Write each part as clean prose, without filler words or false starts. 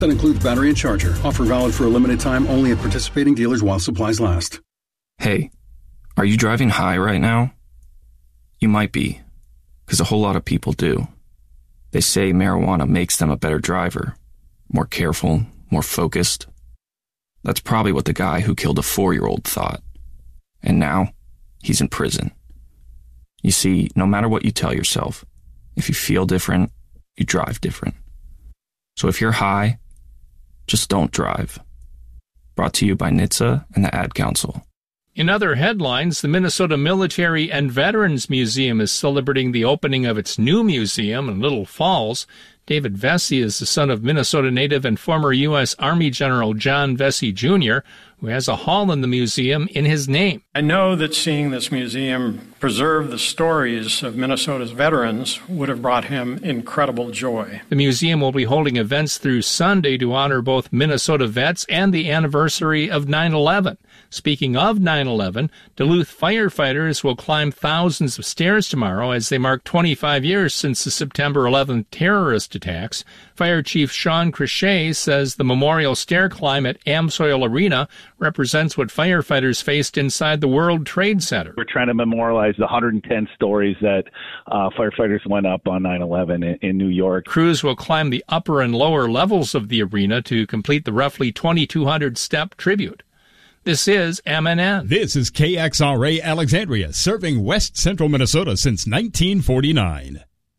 That includes battery and charger. Offer valid for a limited time only at participating dealers while supplies last. Hey, are you driving high right now? You might be, because a whole lot of people do. They say marijuana makes them a better driver, more careful, more focused. That's probably what the guy who killed a 4-year-old thought. And now, he's in prison. You see, no matter what you tell yourself, if you feel different, you drive different. So if you're high, just don't drive. Brought to you by NHTSA and the Ad Council. In other headlines, the Minnesota Military and Veterans Museum is celebrating the opening of its new museum in Little Falls. David Vesey is the son of Minnesota native and former U.S. Army General John Vesey, Jr., who has a hall in the museum in his name. I know that seeing this museum preserve the stories of Minnesota's veterans would have brought him incredible joy. The museum will be holding events through Sunday to honor both Minnesota vets and the anniversary of 9/11. Speaking of 9/11, Duluth firefighters will climb thousands of stairs tomorrow as they mark 25 years since the September 11th terrorist attacks. Fire Chief Sean Crochet says the memorial stair climb at Amsoil Arena represents what firefighters faced inside the World Trade Center. We're trying to memorialize the 110 stories that firefighters went up on 9/11 in New York. Crews will climb the upper and lower levels of the arena to complete the roughly 2,200-step tribute. This is MNN. This is KXRA Alexandria, serving West Central Minnesota since 1949.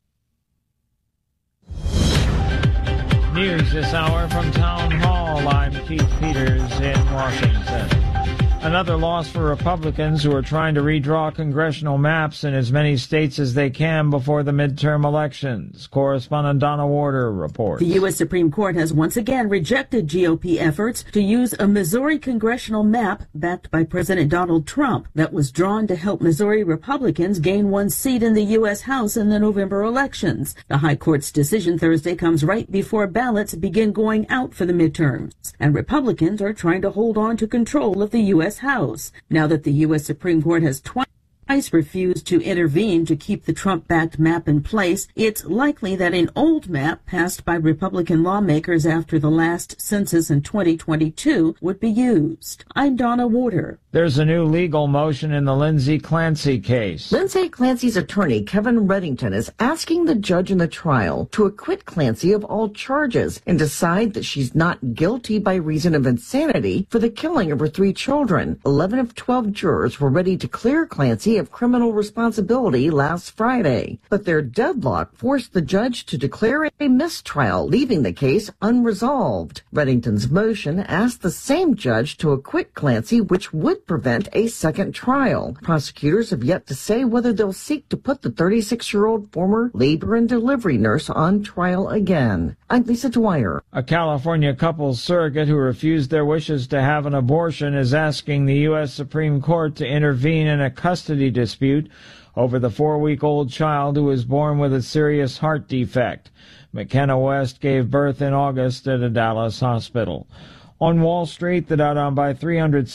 News this hour from Town Hall. I'm Keith Peters in Washington. Another loss for Republicans who are trying to redraw congressional maps in as many states as they can before the midterm elections. Correspondent Donna Warder reports. The U.S. Supreme Court has once again rejected GOP efforts to use a Missouri congressional map backed by President Donald Trump that was drawn to help Missouri Republicans gain one seat in the U.S. House in the November elections. The High Court's decision Thursday comes right before ballots begin going out for the midterms, and Republicans are trying to hold on to control of the U.S. House. Now that the U.S. Supreme Court has twice refused to intervene to keep the Trump-backed map in place, it's likely that an old map passed by Republican lawmakers after the last census in 2022 would be used. I'm Donna Warder. There's a new legal motion in the Lindsay Clancy case. Lindsay Clancy's attorney, Kevin Reddington, is asking the judge in the trial to acquit Clancy of all charges and decide that she's not guilty by reason of insanity for the killing of her 3 children. 11 of 12 jurors were ready to clear Clancy of criminal responsibility last Friday, but their deadlock forced the judge to declare a mistrial, leaving the case unresolved. Reddington's motion asked the same judge to acquit Clancy, which would prevent a second trial. Prosecutors have yet to say whether they'll seek to put the 36-year-old former labor and delivery nurse on trial again. I'm Lisa Dwyer. A California couple's surrogate who refused their wishes to have an abortion is asking the U.S. Supreme Court to intervene in a custody dispute over the 4-week-old child who was born with a serious heart defect. McKenna West gave birth in August at a Dallas hospital. On Wall Street, the Dow down by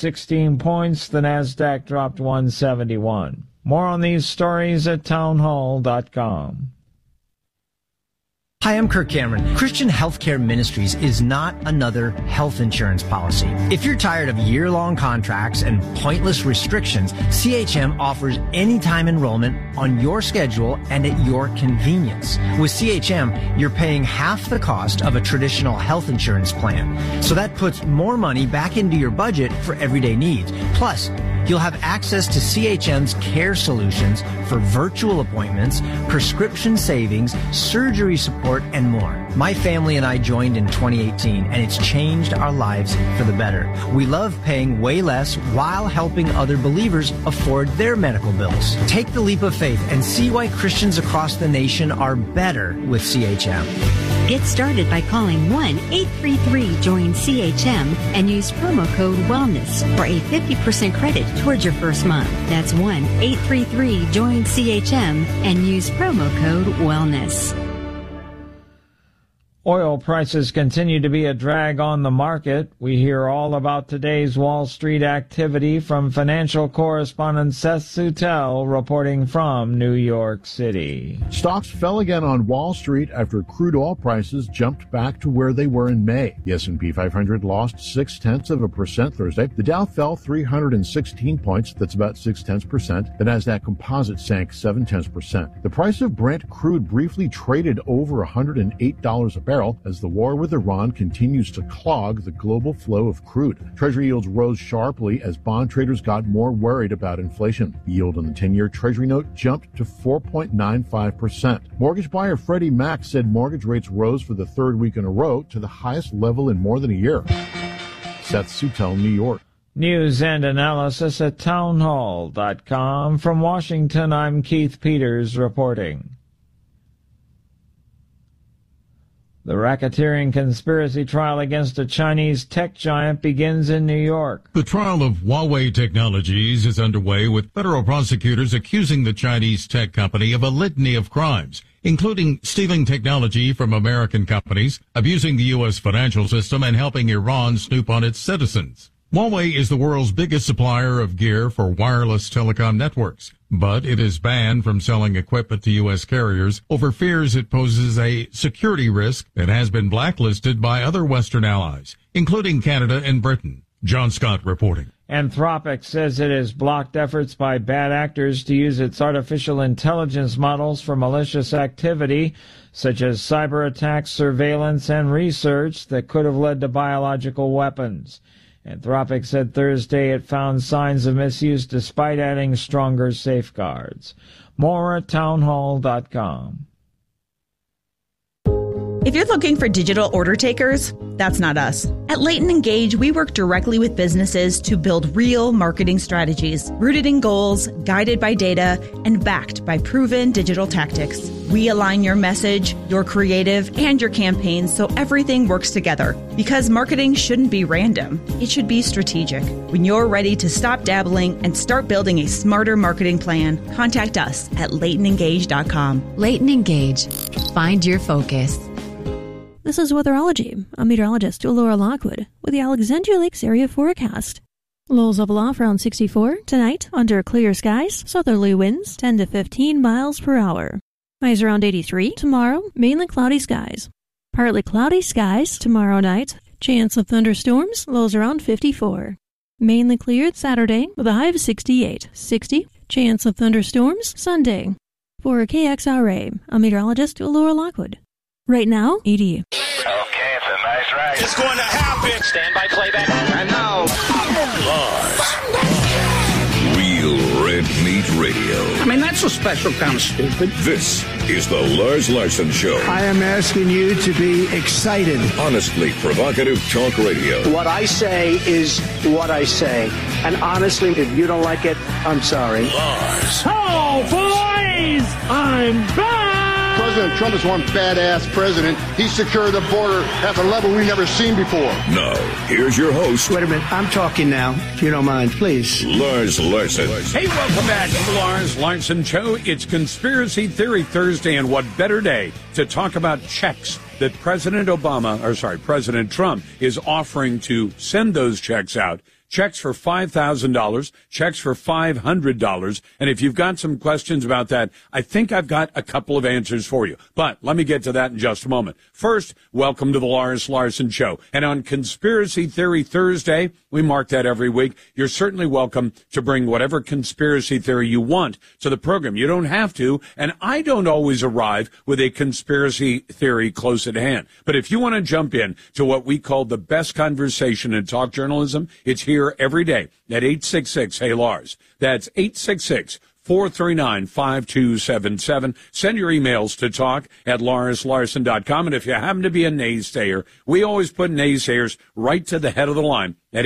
316 points. The Nasdaq dropped 171. More on these stories at townhall.com. Hi, I'm Kirk Cameron. Christian Healthcare Ministries is not another health insurance policy. If you're tired of year-long contracts and pointless restrictions, CHM offers anytime enrollment on your schedule and at your convenience. With CHM, you're paying half the cost of a traditional health insurance plan. So that puts more money back into your budget for everyday needs. Plus, you'll have access to CHM's care solutions for virtual appointments, prescription savings, surgery support, and more. My family and I joined in 2018, and it's changed our lives for the better. We love paying way less while helping other believers afford their medical bills. Take the leap of faith and see why Christians across the nation are better with CHM. Get started by calling 1-833-JOIN-CHM and use promo code WELLNESS for a 50% credit towards your first month. That's 1-833-JOIN-CHM and use promo code WELLNESS. Oil prices continue to be a drag on the market. We hear all about today's Wall Street activity from financial correspondent Seth Sutel reporting from New York City. Stocks fell again on Wall Street after crude oil prices jumped back to where they were in May. The S&P 500 lost 0.6% Thursday. The Dow fell 316 points. That's about 0.6%. The Nasdaq Composite sank 0.7%. The price of Brent crude briefly traded over $108 a barrel as the war with Iran continues to clog the global flow of crude. Treasury yields rose sharply as bond traders got more worried about inflation. The yield on the 10-year Treasury note jumped to 4.95%. Mortgage buyer Freddie Mac said mortgage rates rose for the third week in a row to the highest level in more than a year. Seth Sutel, New York. News and analysis at townhall.com. From Washington, I'm Keith Peters reporting. The racketeering conspiracy trial against a Chinese tech giant begins in New York. The trial of Huawei Technologies is underway, with federal prosecutors accusing the Chinese tech company of a litany of crimes, including stealing technology from American companies, abusing the U.S. financial system, and helping Iran snoop on its citizens. Huawei is the world's biggest supplier of gear for wireless telecom networks, but it is banned from selling equipment to U.S. carriers over fears it poses a security risk that has been blacklisted by other Western allies, including Canada and Britain. John Scott reporting. Anthropic says it has blocked efforts by bad actors to use its artificial intelligence models for malicious activity, such as cyber attacks, surveillance, and research that could have led to biological weapons. Anthropic said Thursday it found signs of misuse despite adding stronger safeguards. More at townhall.com. If you're looking for digital order takers, that's not us. At Leighton Engage, we work directly with businesses to build real marketing strategies, rooted in goals, guided by data, and backed by proven digital tactics. We align your message, your creative, and your campaigns so everything works together. Because marketing shouldn't be random. It should be strategic. When you're ready to stop dabbling and start building a smarter marketing plan, contact us at LeightonEngage.com. Leighton Engage. Find your focus. This is Weatherology. I'm meteorologist Laura Lockwood with the Alexandria Lakes area forecast. Lows level off around 64. Tonight, under clear skies, southerly winds 10 to 15 miles per hour. Highs around 83. Tomorrow, mainly cloudy skies. Partly cloudy skies tomorrow night. Chance of thunderstorms, lows around 54. Mainly cleared Saturday with a high of 68. 60. Chance of thunderstorms Sunday. For KXRA, I'm meteorologist Laura Lockwood. Right now, 80. Okay, it's a nice ride. It's going to happen. Stand by playback. And now, Lars. Real Red Meat Radio. I mean, that's a special kind of stupid. This is the Lars Larson Show. I am asking you to be excited. Honestly provocative talk radio. What I say is what I say. And honestly, if you don't like it, I'm sorry. Lars. Oh, boys! I'm back! President Trump is one badass president. He secured the border at a level we've never seen before. Now, here's your host. Wait a minute. I'm talking now, if you don't mind, please. Lars Larson. Hey, welcome back to the Lars Larson Show. It's Conspiracy Theory Thursday, and what better day to talk about checks that President Trump is offering to send those checks out. Checks for $5,000, checks for $500. And if you've got some questions about that, I think I've got a couple of answers for you. But let me get to that in just a moment. First, welcome to the Lars Larson Show. And on Conspiracy Theory Thursday, we mark that every week. You're certainly welcome to bring whatever conspiracy theory you want to the program. You don't have to, and I don't always arrive with a conspiracy theory close at hand. But if you want to jump in to what we call the best conversation in talk journalism, it's here every day at 866-HEY-LARS. That's 866-439-5277. Send your emails to talk@LarsLarson.com. And if you happen to be a naysayer, we always put naysayers right to the head of the line at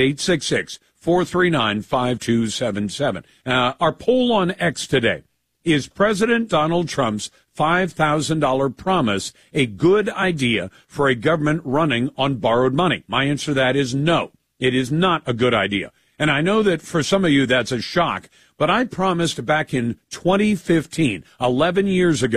866-439-5277. Our poll on X today: is President Donald Trump's $5,000 promise a good idea for a government running on borrowed money? My answer to that is no. It is not a good idea. And I know that for some of you that's a shock, but I promised back in 2015, 11 years ago,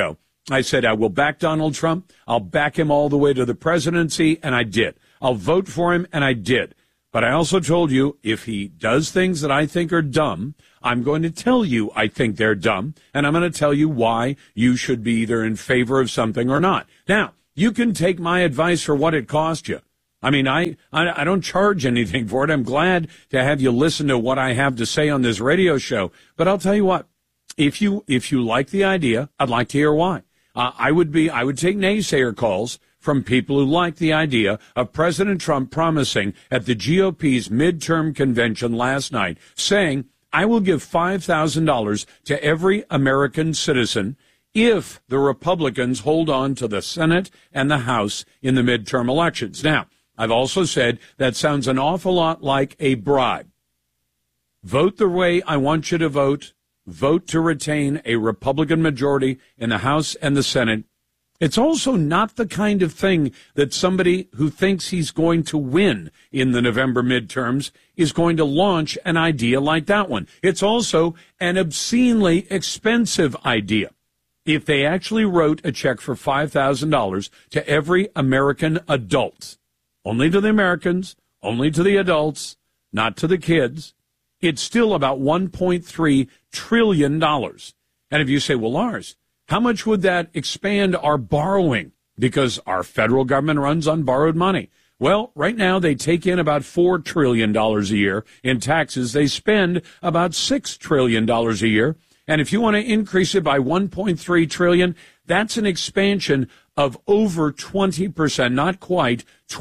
I said I will back Donald Trump. I'll back him all the way to the presidency, and I did. I'll vote for him, and I did. But I also told you, if he does things that I think are dumb, I'm going to tell you I think they're dumb, and I'm going to tell you why you should be either in favor of something or not. Now, you can take my advice for what it cost you. I mean, I don't charge anything for it. I'm glad to have you listen to what I have to say on this radio show. But I'll tell you what, if you like the idea, I'd like to hear why. I would take naysayer calls from people who like the idea of President Trump promising at the GOP's midterm convention last night, saying, I will give $5,000 to every American citizen if the Republicans hold on to the Senate and the House in the midterm elections. Now, I've also said that sounds an awful lot like a bribe. Vote the way I want you to vote. Vote to retain a Republican majority in the House and the Senate. It's also not the kind of thing that somebody who thinks he's going to win in the November midterms is going to launch an idea like that one. It's also an obscenely expensive idea. If they actually wrote a check for $5,000 to every American adult, only to the Americans, only to the adults, not to the kids, it's still about $1.3 trillion. And if you say, well, Lars, how much would that expand our borrowing? Because our federal government runs on borrowed money. Well, right now they take in about $4 trillion a year in taxes. They spend about $6 trillion a year. And if you want to increase it by $1.3 trillion, that's an expansion of over 20%, not quite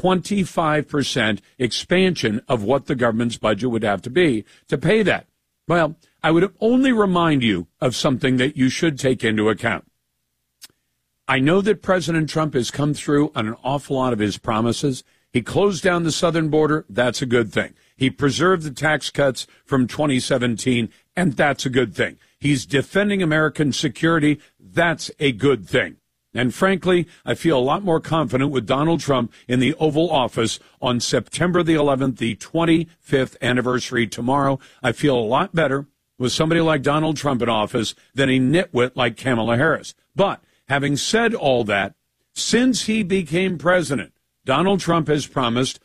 25% expansion of what the government's budget would have to be to pay that. Well, I would only remind you of something that you should take into account. I know that President Trump has come through on an awful lot of his promises. He closed down the southern border. That's a good thing. He preserved the tax cuts from 2017, and that's a good thing. He's defending American security. That's a good thing. And frankly, I feel a lot more confident with Donald Trump in the Oval Office on September the 11th, the 25th anniversary tomorrow. I feel a lot better with somebody like Donald Trump in office than a nitwit like Kamala Harris. But having said all that, since he became president, Donald Trump has promised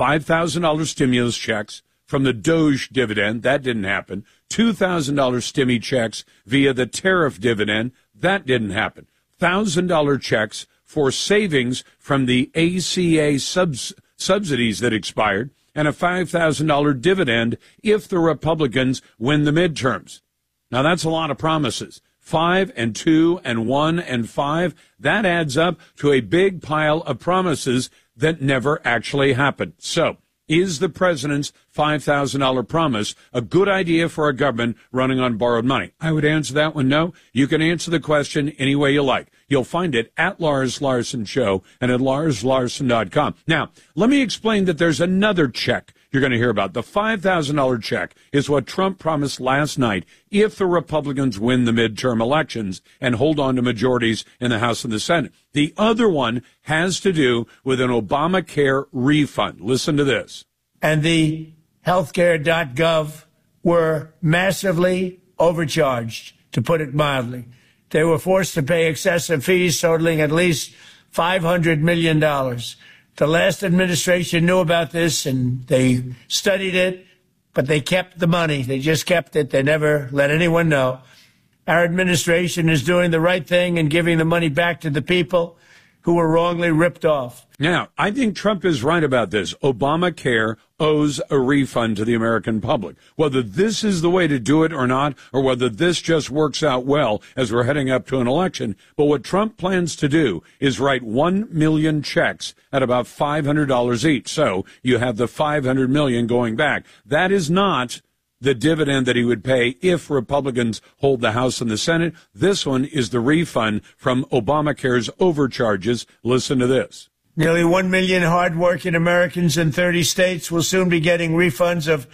$5,000 stimulus checks from the Doge dividend. That didn't happen. $2,000 stimmy checks via the tariff dividend. That didn't happen. $1,000 checks for savings from the ACA subsidies that expired, and a $5,000 dividend if the Republicans win the midterms. Now, that's a lot of promises. 5 and 2 and 1 and 5, that adds up to a big pile of promises that never actually happened. So, is the president's $5,000 promise a good idea for a government running on borrowed money? I would answer that one no. You can answer the question any way you like. You'll find it at Lars Larson Show and at LarsLarson.com. Now, let me explain that there's another check you're going to hear about. The $5,000 check is what Trump promised last night if the Republicans win the midterm elections and hold on to majorities in the House and the Senate. The other one has to do with an Obamacare refund. Listen to this. And the healthcare.gov were massively overcharged, to put it mildly. They were forced to pay excessive fees totaling at least $500 million. The last administration knew about this, and they studied it, but they kept the money. They just kept it. They never let anyone know. Our administration is doing the right thing and giving the money back to the people who were wrongly ripped off. Now, I think Trump is right about this. Obamacare owes a refund to the American public. Whether this is the way to do it or not, or whether this just works out well as we're heading up to an election, but what Trump plans to do is write 1 million checks at about $500 each. So you have the $500 million going back. That is not the dividend that he would pay if Republicans hold the House and the Senate. This one is the refund from Obamacare's overcharges. Listen to this. Nearly 1 million hardworking Americans in 30 states will soon be getting refunds of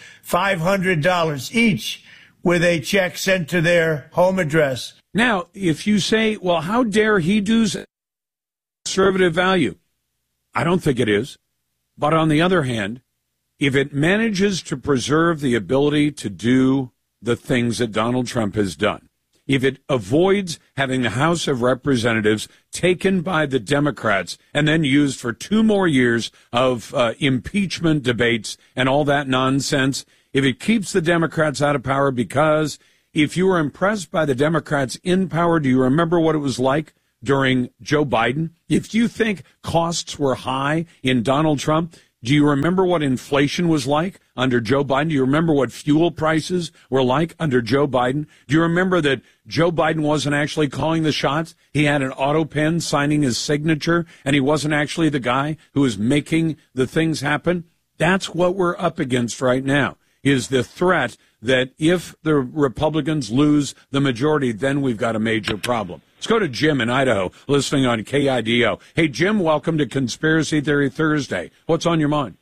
$500 each with a check sent to their home address. Now, if you say, well, how dare he do conservative value? I don't think it is. But on the other hand, if it manages to preserve the ability to do the things that Donald Trump has done, if it avoids having the House of Representatives taken by the Democrats and then used for 2 more years of impeachment debates and all that nonsense, if it keeps the Democrats out of power, because if you were impressed by the Democrats in power, do you remember what it was like during Joe Biden? If you think costs were high in Donald Trump, do you remember what inflation was like under Joe Biden? Do you remember what fuel prices were like under Joe Biden? Do you remember that Joe Biden wasn't actually calling the shots? He had an auto pen signing his signature, and he wasn't actually the guy who was making the things happen. That's what we're up against right now, is the threat that if the Republicans lose the majority, then we've got a major problem. Let's go to Jim in Idaho, listening on KIDO. Hey, Jim, welcome to Conspiracy Theory Thursday. What's on your mind?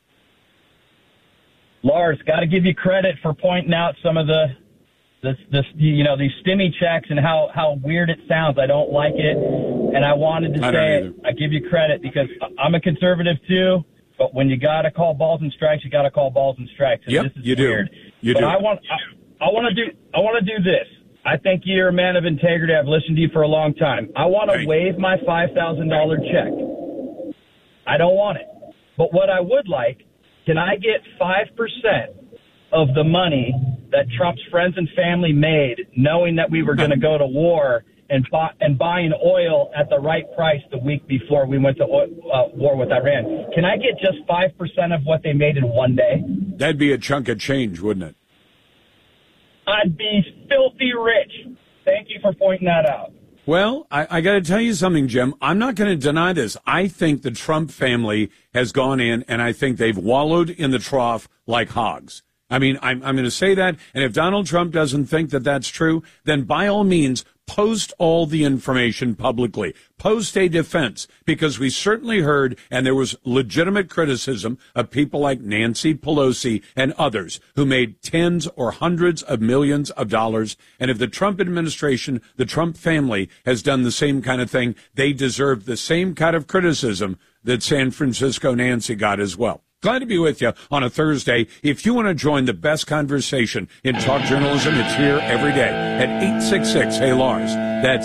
Lars, got to give you credit for pointing out some of these stimmy checks and how weird it sounds. I don't like it, and I wanted to say it. I give you credit because I'm a conservative too. But when you got to call balls and strikes, you got to call balls and strikes. And yep, this is you weird. You but do. I want to do this. I think you're a man of integrity. I've listened to you for a long time. I want to waive my $5,000 check. I don't want it. But what I would like, can I get 5% of the money that Trump's friends and family made, knowing that we were going to go to war and buying oil at the right price the week before we went to war with Iran? Can I get just 5% of what they made in one day? That'd be a chunk of change, wouldn't it? I'd be filthy rich. Thank you for pointing that out. Well, I got to tell you something, Jim. I'm not going to deny this. I think the Trump family has gone in, and I think they've wallowed in the trough like hogs. I mean, I'm going to say that, and if Donald Trump doesn't think that that's true, then by all means, post all the information publicly. Post a defense, because we certainly heard, and there was legitimate criticism of people like Nancy Pelosi and others who made tens or hundreds of millions of dollars. And if the Trump administration, the Trump family, has done the same kind of thing, they deserve the same kind of criticism that San Francisco Nancy got as well. Glad to be with you on a Thursday. If you want to join the best conversation in talk journalism, it's here every day at 866-HEY-LARS. That's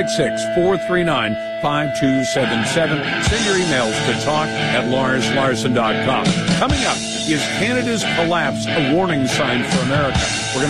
866-439-5277. Send your emails to talk@LarsLarson.com. Coming up, is Canada's collapse a warning sign for America? We're going to